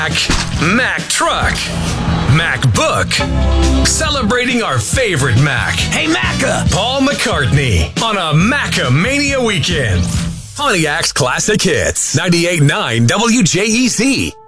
Mac Truck, Mac Book, celebrating our favorite Mac. Hey, Macca! Paul McCartney on a Macca-mania weekend. Pontiac's Classic Hits, 98.9 WJEZ.